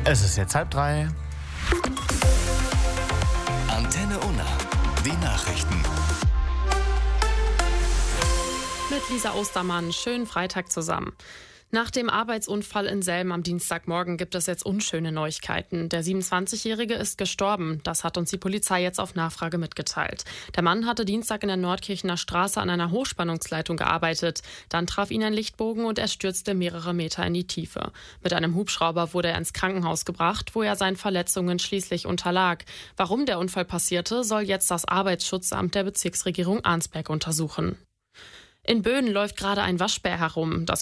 Es ist jetzt 2:30. Antenne Unna. Die Nachrichten. Mit Lisa Ostermann. Schönen Freitag zusammen. Nach dem Arbeitsunfall in Selm am Dienstagmorgen gibt es jetzt unschöne Neuigkeiten. Der 27-Jährige ist gestorben. Das hat uns die Polizei jetzt auf Nachfrage mitgeteilt. Der Mann hatte Dienstag in der Nordkirchener Straße an einer Hochspannungsleitung gearbeitet. Dann traf ihn ein Lichtbogen und er stürzte mehrere Meter in die Tiefe. Mit einem Hubschrauber wurde er ins Krankenhaus gebracht, wo er seinen Verletzungen schließlich unterlag. Warum der Unfall passierte, soll jetzt das Arbeitsschutzamt der Bezirksregierung Arnsberg untersuchen. In Böen läuft gerade ein Waschbär herum. Das